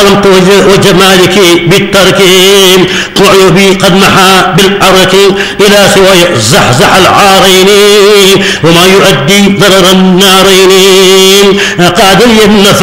كرمت وجمالك بالترك وعيوبي قد محى بالحرك إلى سوى زحزح العارين وما يؤدي ضرر النارين قاد لي النفع